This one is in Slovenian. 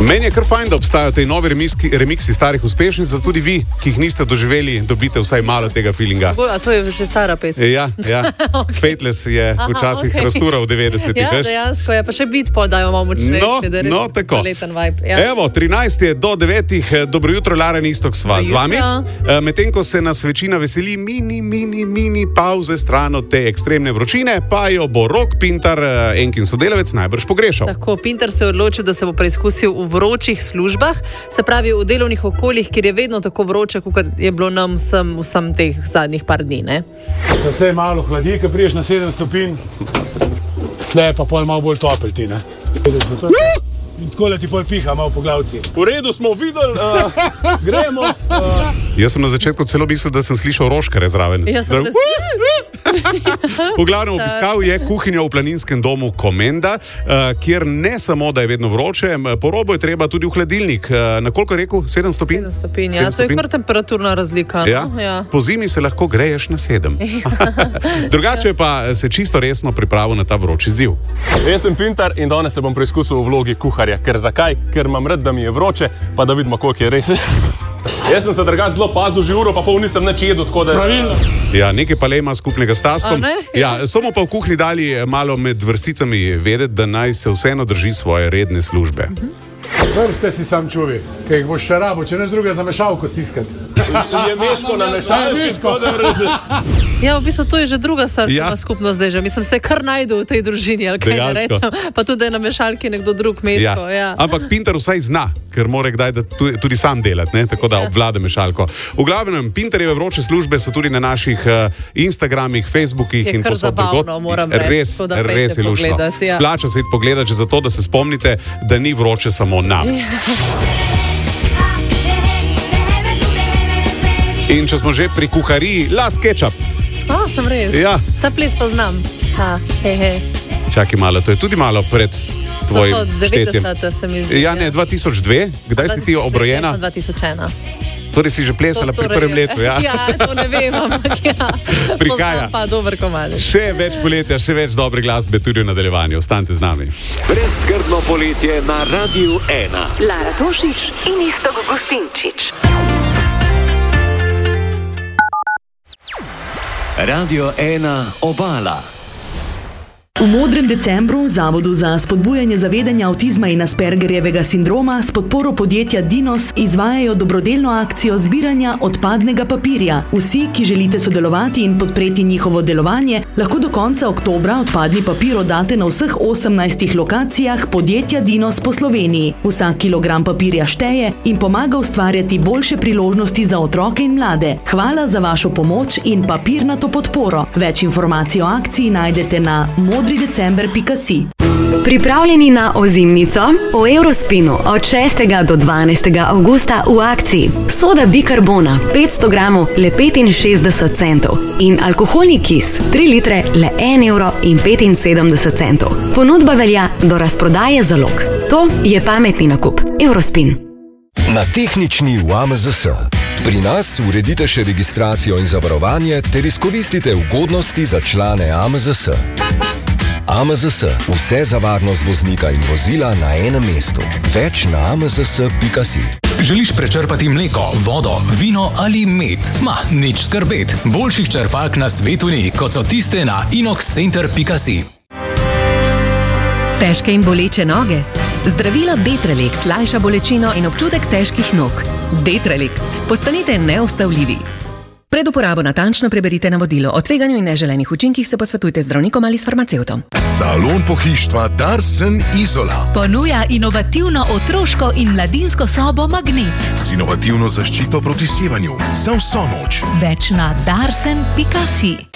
Meni je kar fajn, da obstajajo te novi remiksi starih uspešnic, zato tudi vi, ki jih niste doživeli, dobite vsaj malo tega feelinga. A to je že stara pesem. Ja. Okay. Fateless je včasih raztural v 90-ih. Ja, dejansko je, pa še beat dajo malo močnejši, da je tako. Leten vibe. Ja. Evo, 13 je do 9. Dobro jutro, Laren Istok sva z vami. Medtem ko se nas večina veseli mini pauze stran od te ekstremne vročine, pa jo bo Rok Pintar, Enkin sodelavec, najbrž pogrešal. Tako, Pintar se je odločil, da se bo preizkusil v vročih službah, se pravi v delovnih okoljih, kjer je vedno tako vroče, kot je bilo nam vsem teh zadnjih par dni, ne? Da se je malo hladi, ko priješ na 7 stopinj, tle je pa pol malo bolj topel ti, ne? In tako ti pol piha malo po glavci. V redu smo videli, gremo. Jaz sem na začetku celo mislil, da sem slišal roškare zraven. V glavnem obiskal je kuhinjo v planinskem domu Komenda, kjer ne samo, da je vedno vroče, po robu je treba tudi v hladilnik. Na koliko je rekel? 7 stopinj? 7 stopinj, ja. To je kar temperaturna razlika. Ja? No? Ja. Po zimi se lahko greješ na 7. Drugače pa se čisto resno pripravil na ta vroči izziv. Jaz sem Pintar in danes se bom preizkusil v vlogi kuharja. Ker zakaj? Ker imam rad, da mi je vroče, pa da vidimo, koliko je res. Jaz sem se drugače zelo pazil, že uro pa pol nisem nič jedel, tako da... Pravilno. Ja, nekaj pa le ima skupnega s tastom. Ja, smo pa v kuhinji dali malo med vrsticami vedeti, da naj se vseeno drži svoje redne službe. Vrste si sam čuvi, kaj jih boš še rabo, če neš druga za mešalko stiskati. Je meško na mešalko. Ja, v bistvu to je že druga srpska skupnost zdaj že. Mislim, se kar najdu v tej družini, ali kaj ne rečem. Pa tudi, da je na mešalki nekdo drug meško. Ja. Ampak Pintar vsaj zna, ker mora kdaj tudi sam delati, ne? Tako da obvlada mešalko. V glavnem, Pintarjeve vroče službe so tudi na naših Instagramih, Facebookih in posod drugod. Res je lušno. Splača se iti pogledati, že zato, da se spomnite, da ni vroče samo nam. In če smo že pri kuhariji, las kečap. Sem res. Ja. Ta ples pa znam. Čakaj malo, to je tudi malo pred tvojim štetjem. 90 se mi zdi. Ja, ne, 2002. Kdaj si ti obrojena? 2001. Torej si že plesala pri prvem letu, ja? Ja, to ne vem, ampak ja. Prihaja. Poznam pa dober komad. Še več poletja, še več dobre glasbe tudi v nadaljevanju. Ostanite z nami. Brezskrbno poletje na Radiu 1. Lara Tošić in Iztok Gustinčič. Radio 1 Obala. V Modrem decembru Zavodu za spodbujanje zavedanja avtizma in Aspergerjevega sindroma s podporo podjetja Dinos izvajajo dobrodelno akcijo zbiranja odpadnega papirja. Vsi, ki želite sodelovati in podpreti njihovo delovanje, lahko do konca oktobra odpadni papir oddate na vseh 18 lokacijah podjetja Dinos po Sloveniji. Vsak kilogram papirja šteje in pomaga ustvarjati boljše priložnosti za otroke in mlade. Hvala za vašo pomoč in papirnato podporo. Več informacij o akciji najdete na modridecember.si. Pripravljeni na ozimnico? V Eurospinu od 6. do 12. avgusta v akciji. Soda bikarbona 500 gramov le 65 centov in alkoholni kis 3 litre le 1,75 €. Ponudba velja do razprodaje zalog. To je pametni nakup. Eurospin. Na tehnični v AMZS. Pri nas uredite še registracijo in zavarovanje ter izkoristite ugodnosti za člane AMZS. AMZS. Vse za varnost voznika in vozila na enem mestu. Več na amzs.si. Želiš prečrpati mleko, vodo, vino ali med? Nič skrbet. Boljših črpalk na svetu ni, kot so tiste na inoxcenter.si. Težke in boleče noge? Zdravilo Detrelix lajša bolečino in občutek težkih nog. Detrelix. Postanite neustavljivi. Pred uporabo natančno preberite navodilo. O tveganju in neželenih učinkih se posvetujte z zdravnikom ali s farmacevtom. Salon pohištva Darsen Izola ponuja inovativno otroško in mladinsko sobo Magnet z inovativno zaščito proti sevanju za vso noč. Več na darsen.si.